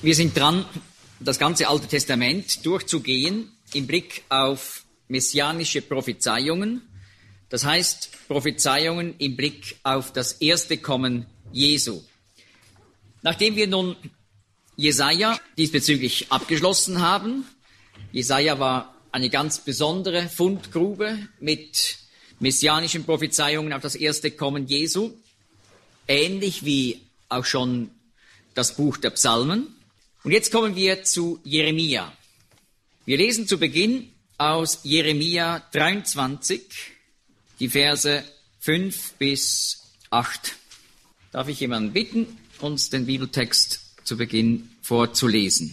Wir sind dran, das ganze Alte Testament durchzugehen im Blick auf messianische Prophezeiungen. Das heißt, Prophezeiungen im Blick auf das erste Kommen Jesu. Nachdem wir nun Jesaja diesbezüglich abgeschlossen haben, Jesaja war eine ganz besondere Fundgrube mit messianischen Prophezeiungen auf das erste Kommen Jesu, ähnlich wie auch schon das Buch der Psalmen. Und jetzt kommen wir zu Jeremia. Wir lesen zu Beginn aus Jeremia 23, die Verse 5 bis 8. Darf ich jemanden bitten, uns den Bibeltext zu Beginn vorzulesen?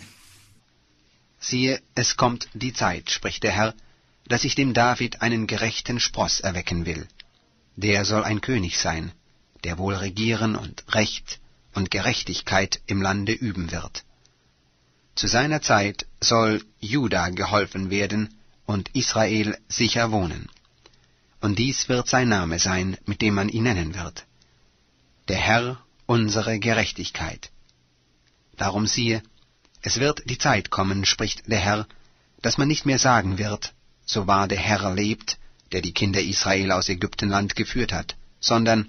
Siehe, es kommt die Zeit, spricht der Herr, dass ich dem David einen gerechten Spross erwecken will. Der soll ein König sein, der wohl regieren und Recht und Gerechtigkeit im Lande üben wird. Zu seiner Zeit soll Juda geholfen werden und Israel sicher wohnen. Und dies wird sein Name sein, mit dem man ihn nennen wird. Der Herr, unsere Gerechtigkeit. Darum siehe, es wird die Zeit kommen, spricht der Herr, dass man nicht mehr sagen wird, so wahr der Herr lebt, der die Kinder Israel aus Ägyptenland geführt hat, sondern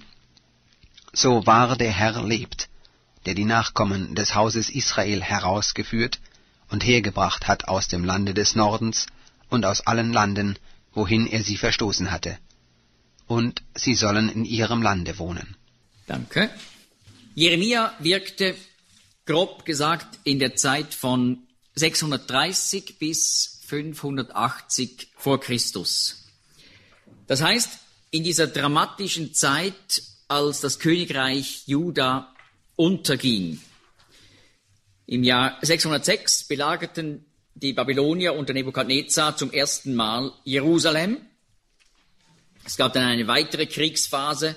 so wahr der Herr lebt, der die Nachkommen des Hauses Israel herausgeführt und hergebracht hat aus dem Lande des Nordens und aus allen Landen, wohin er sie verstoßen hatte. Und sie sollen in ihrem Lande wohnen. Danke. Jeremia wirkte, grob gesagt, in der Zeit von 630 bis 580 vor Christus. Das heißt, in dieser dramatischen Zeit, als das Königreich Juda unterging. Im Jahr 606 belagerten die Babylonier unter Nebukadnezar zum ersten Mal Jerusalem. Es gab dann eine weitere Kriegsphase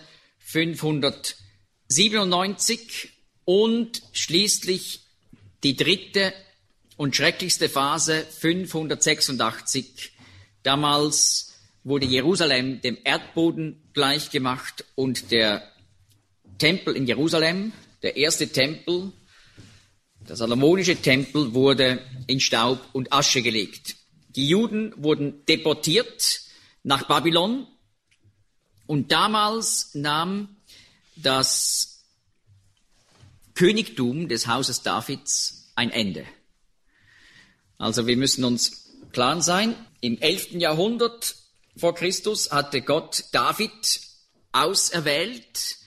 597 und schließlich die dritte und schrecklichste Phase 586. Damals wurde Jerusalem dem Erdboden gleichgemacht und der Tempel in Jerusalem, der erste Tempel, der salomonische Tempel, wurde in Staub und Asche gelegt. Die Juden wurden deportiert nach Babylon und damals nahm das Königtum des Hauses Davids ein Ende. Also wir müssen uns klar sein, im 11. Jahrhundert vor Christus hatte Gott David auserwählt